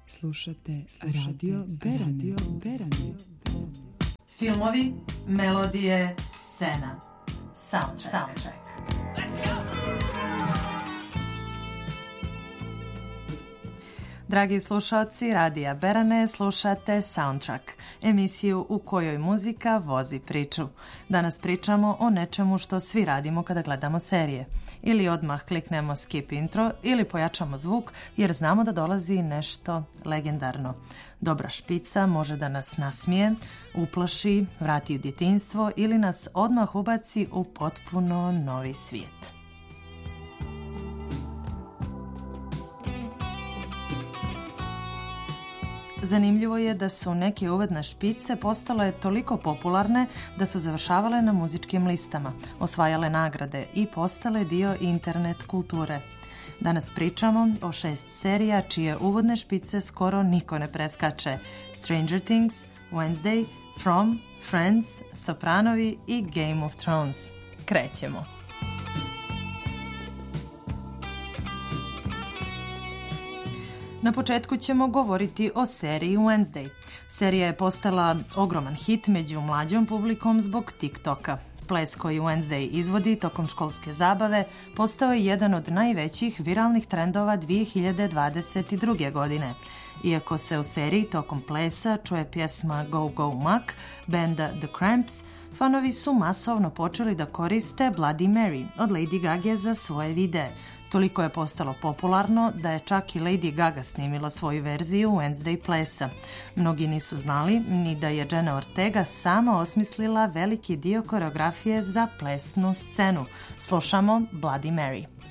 Slušate Radio Beranje. Filmovi, melodije, scena. Soundtrack. Let's go! Dragi slušalci Radija Berane, slušate Soundtrack, emisiju u kojoj muzika vozi priču. Danas pričamo o nečemu što svi radimo kada gledamo serije. Ili odmah kliknemo skip intro ili pojačamo zvuk jer znamo da dolazi nešto legendarno. Dobra špica može da nas nasmije, uplaši, vrati u djetinjstvo ili nas odmah ubaci u potpuno novi svijet. Zanimljivo je da su neke uvedne špice postale toliko popularne da su završavale na muzičkim listama, osvajale nagrade i postale dio internet kulture. Danas pričamo o 6 serija čije uvodne špice skoro niko ne preskače. Stranger Things, Wednesday, From, Friends, Sopranovi i Game of Thrones. Krećemo! Na početku ćemo govoriti o seriji Wednesday. Serija je postala ogroman hit među mlađom publikom zbog TikToka. Ples koji Wednesday izvodi tokom školske zabave postao je jedan od najvećih viralnih trendova 2022. godine. Iako se u seriji tokom plesa čuje pjesma Go Go Muck benda The Cramps, fanovi su masovno počeli da koriste Bloody Mary od Lady Gage za svoje videe. Toliko je postalo popularno da je čak i Lady Gaga snimila svoju verziju Wednesday plesa. Mnogi nisu znali ni da je Jenna Ortega sama osmislila veliki dio koreografije za plesnu scenu. Slušamo Bloody Mary.